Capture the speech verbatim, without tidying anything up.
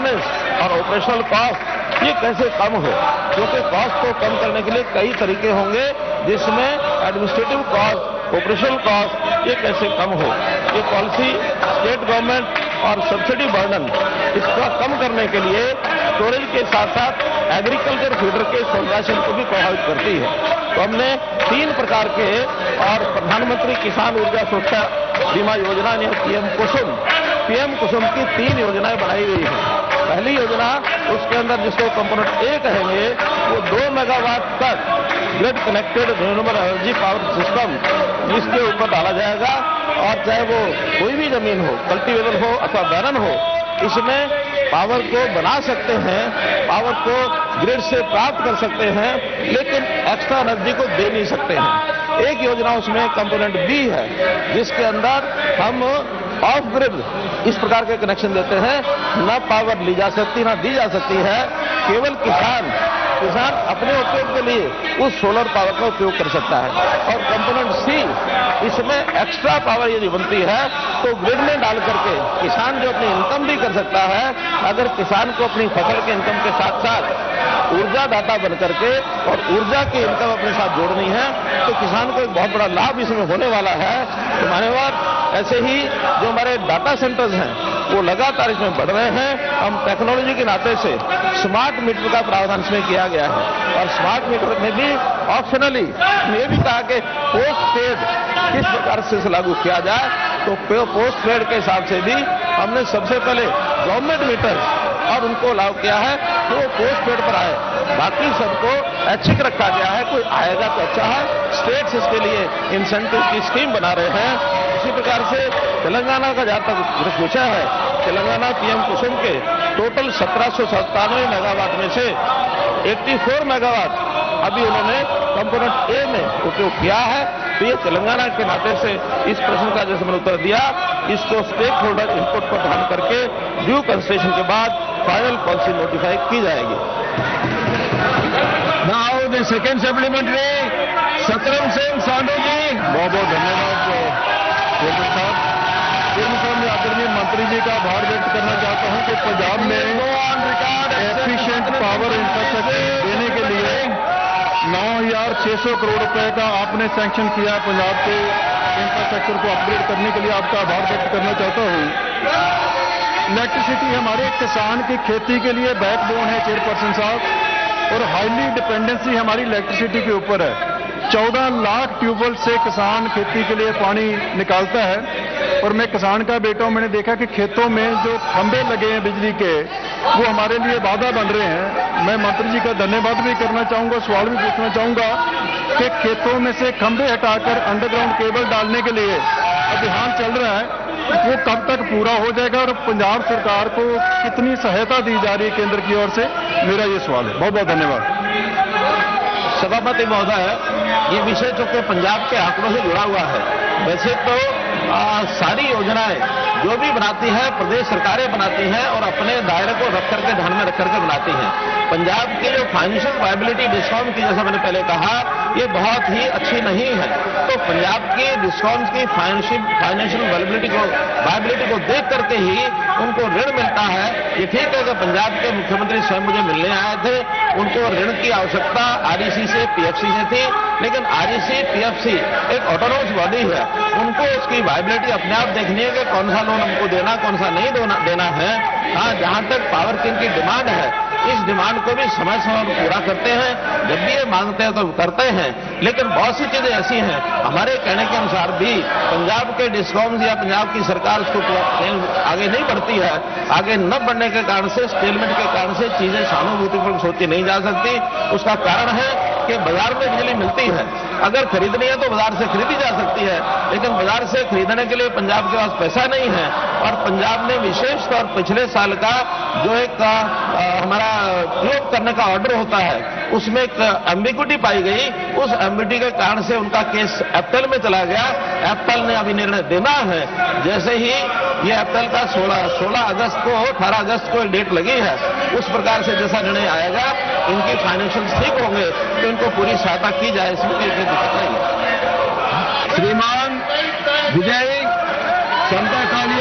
Maintenance और operational cost ये कैसे कम हो, क्योंकि कॉस्ट को कम करने के लिए कई तरीके होंगे, जिसमें एडमिनिस्ट्रेटिव कॉस्ट, ऑपरेशनल कॉस्ट ये कैसे कम हो। ये पॉलिसी स्टेट गवर्नमेंट और सब्सिडी बर्डन इसका कम करने के लिए स्टोरेज के साथ साथ एग्रीकल्चर फीडर के ट्रांजैक्शन को भी प्रभावित करती है। तो हमने तीन प्रकार के और प्रधानमंत्री किसान ऊर्जा सुरक्षा बीमा योजना यानी पीएम कुसुम पीएम कुसुम की तीन योजनाएं बनाई गई हैं। पहली योजना, उसके अंदर जिसको कंपोनेंट ए कहेंगे, वो दो मेगावाट तक grid connected renewable energy power system इसके ऊपर डाला जाएगा, और चाहे वो कोई भी जमीन हो, कल्टीवेबल हो अथवा बैरन हो, इसमें पावर को बना सकते हैं, पावर को ग्रिड से प्राप्त कर सकते हैं, लेकिन एक्स्ट्रा एनर्जी को दे नहीं सकते हैं। एक योजना उसमें कंपोनेंट बी है, जिसके अंदर हम ऑफ ग्रिड इस प्रकार के कनेक्शन देते हैं, न पावर ली जा सकती न दी जा सकती है, केवल किसान किसान अपने उपयोग के लिए उस सोलर पावर का उपयोग कर सकता है। और कंपोनेंट सी, इसमें एक्स्ट्रा पावर यदि बनती है तो ग्रिड में डाल करके किसान जो अपनी इनकम भी कर सकता है। अगर किसान को अपनी फसल के इनकम के साथ साथ ऊर्जा दाता बन करके और ऊर्जा की इनकम अपने साथ जोड़नी है, तो किसान को एक बहुत बड़ा लाभ इसमें होने वाला है। तो मान्यवर, ऐसे ही जो हमारे डाटा सेंटर्स हैं वो लगातार इसमें बढ़ रहे हैं। हम टेक्नोलॉजी के नाते से स्मार्ट मीटर का प्रावधान इसमें किया गया है, और स्मार्ट मीटर में भी ऑप्शनली ये भी कहा कि पोस्ट पेड किस प्रकार से इसे लागू किया जाए। तो पोस्ट पेड के हिसाब से भी हमने सबसे पहले गवर्नमेंट मीटर और उनको लागू किया है तो वो पोस्ट पेड पर आए, बाकी सबको ऐच्छिक रखा गया है। कोई आएगा तो अच्छा है। स्टेट्स इसके लिए इंसेंटिव की स्कीम बना रहे हैं। इसी प्रकार से तेलंगाना का जहां तक पूछा है, तेलंगाना पीएम कुसुम के टोटल सत्रह सौ सत्तानवे मेगावाट में से चौरासी मेगावाट अभी उन्होंने कंपोनेंट ए में उपयोग किया है। तो ये तेलंगाना के नाते से इस प्रश्न का जैसे मैंने उत्तर दिया, इसको स्टेक होल्डर इनपुट पर ध्यान करके ड्यू कंसिडरेशन के बाद फाइनल पॉलिसी नोटिफाई की जाएगी। Now the second supplementary, सतरम Singh सांडू जी। बहुत बहुत धन्यवाद चेयरमैन साहब। चेयरमैन साहब, मैं आदरणीय मंत्री जी का आभार व्यक्त करना चाहता हूं कि पंजाब में एफिशिएंट पावर इंफ्रास्ट्रक्चर देने के लिए नौ हजार छह सौ करोड़ रुपए का आपने सैंक्शन किया। पंजाब के इंफ्रास्ट्रक्चर को अपग्रेड करने के लिए आपका आभार व्यक्त करना चाहता हूं। इलेक्ट्रिसिटी हमारे किसान की खेती के लिए बैकबोन है चेयरपर्सन साहब, और हाईली डिपेंडेंसी हमारी इलेक्ट्रिसिटी के ऊपर है। चौदह लाख ट्यूबवेल से किसान खेती के लिए पानी निकालता है, और मैं किसान का बेटा हूं। मैंने देखा कि खेतों में जो खंभे लगे हैं बिजली के, वो हमारे लिए बाधा बन रहे हैं। मैं मंत्री जी का धन्यवाद भी करना चाहूंगा, सवाल भी पूछना चाहूंगा कि खेतों में से खंभे हटाकर अंडरग्राउंड केबल डालने के लिए अभियान चल रहा है, वो कब तक पूरा हो जाएगा, और पंजाब सरकार को कितनी सहायता दी जा रही है केंद्र की ओर से, मेरा ये सवाल है। बहुत बहुत धन्यवाद। सभापति महोदय, ये विषय चूंकि पंजाब के आंकड़ों से जुड़ा हुआ है, वैसे तो आ, सारी योजनाएं जो भी बनाती है प्रदेश सरकारें बनाती हैं और अपने दायरे को रख करके ध्यान में रख करके बनाती हैं। पंजाब की जो फाइनेंशियल वायबिलिटी डिस्कॉम की, जैसा मैंने पहले कहा, ये बहुत ही अच्छी नहीं है। तो पंजाब की डिस्कॉम्स की फाइनेंशियल वायबिलिटी को वायबिलिटी को देख करके ही उनको ऋण मिलता है। ये ठीक है कि पंजाब के मुख्यमंत्री स्वयं मुझे मिलने आए थे, उनको ऋण की आवश्यकता आरईसी से पीएफसी से थी, लेकिन आरईसी पीएफसी एक ऑटोनोमस बॉडी है, उनको उसकी वायबिलिटी अपने आप देखनी है कि कौन सा लोन हमको देना, कौन सा नहीं देना है। हाँ, जहां तक पावर किंग की डिमांड है, इस डिमांड को भी समय समय पर पूरा करते हैं। जब भी ये मांगते हैं तो करते हैं, लेकिन बहुत सी चीजें ऐसी हैं हमारे कहने के अनुसार भी पंजाब के डिस्कॉम्स या पंजाब की सरकार उसको आगे नहीं बढ़ती है। आगे न बढ़ने के कारण से, स्टेलमेंट के कारण से चीजें सहानुभूतिपूर्वक सोची नहीं जा सकती। उसका कारण है कि बाजार में बिजली मिलती है, अगर खरीदनी है तो बाजार से खरीदी जा सकती है, लेकिन बाजार से खरीदने के लिए पंजाब के पास पैसा नहीं है। और पंजाब में विशेष तौर पिछले साल का जो एक आ, हमारा प्रयोग करने का ऑर्डर होता है, उसमें एक एम्बिग्विटी पाई गई। उस एम्बिग्विटी के कारण से उनका केस एप्पल में चला गया। एप्पल ने अभी निर्णय देना है। जैसे ही ये एप्पल का सोलह सोलह अगस्त को अठारह अगस्त को डेट लगी है, उस प्रकार से जैसा निर्णय आएगा, इनकी फाइनेंशियल ठीक होंगे तो इनको पूरी सहायता की जाए, इसमें कोई दिक्कत नहीं है। श्रीमान विजय समता काली